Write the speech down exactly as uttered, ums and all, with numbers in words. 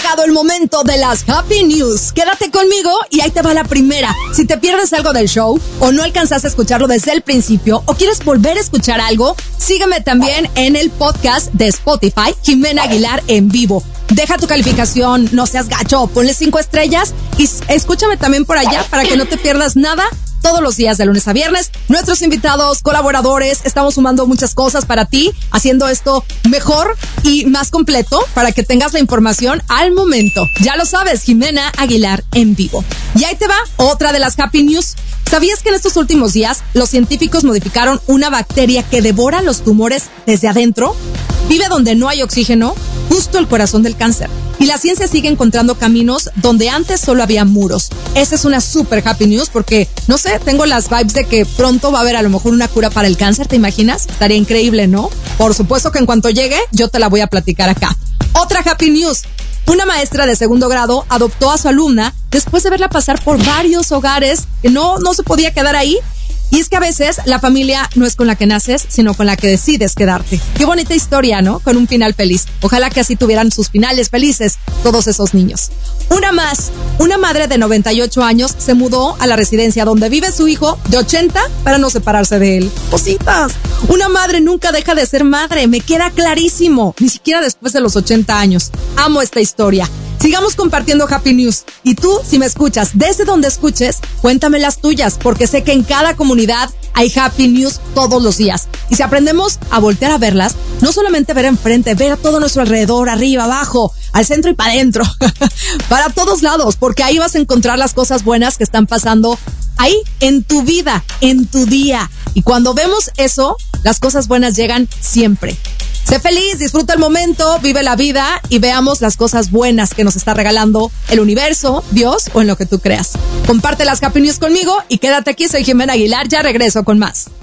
llegado el momento de las Happy News. Quédate conmigo y ahí te va la primera. Si te pierdes algo del show o no alcanzaste a escucharlo desde el principio o quieres volver a escuchar algo, sígueme también en el podcast de Spotify, Jimena Aguilar en vivo. Deja tu calificación, no seas gacho, ponle cinco estrellas y escúchame también por allá para que no te pierdas nada. Todos los días de lunes a viernes, nuestros invitados, colaboradores, estamos sumando muchas cosas para ti, haciendo esto mejor y más completo para que tengas la información al momento. Ya lo sabes, Jimena Aguilar en vivo. Y ahí te va otra de las Happy News. ¿Sabías que en estos últimos días los científicos modificaron una bacteria que devora los tumores desde adentro? Vive donde no hay oxígeno, justo el corazón del cáncer. Y la ciencia sigue encontrando caminos donde antes solo había muros. Esa es una super happy news porque, no sé, tengo las vibes de que pronto va a haber a lo mejor una cura para el cáncer, ¿te imaginas? Estaría increíble, ¿no? Por supuesto que en cuanto llegue, yo te la voy a platicar acá. Otra happy news. Una maestra de segundo grado adoptó a su alumna después de verla pasar por varios hogares que no, no se podía quedar ahí. Y es que a veces la familia no es con la que naces, sino con la que decides quedarte. Qué bonita historia, ¿no? Con un final feliz. Ojalá que así tuvieran sus finales felices todos esos niños. Una más. Una madre de noventa y ocho años se mudó a la residencia donde vive su hijo de ochenta para no separarse de él. Cositas. Una madre nunca deja de ser madre. Me queda clarísimo. Ni siquiera después de los ochenta años. Amo esta historia. Sigamos compartiendo Happy News. Y tú, si me escuchas, desde donde escuches, cuéntame las tuyas, porque sé que en cada comunidad hay Happy News todos los días. Y si aprendemos a voltear a verlas, no solamente ver enfrente, ver a todo nuestro alrededor, arriba, abajo, al centro y para adentro, para todos lados, porque ahí vas a encontrar las cosas buenas que están pasando ahí, en tu vida, en tu día. Y cuando vemos eso, las cosas buenas llegan siempre. Sé feliz, disfruta el momento, vive la vida y veamos las cosas buenas que nos está regalando el universo, Dios o en lo que tú creas. Comparte las Happy News conmigo y quédate aquí, soy Jimena Aguilar, ya regreso con más.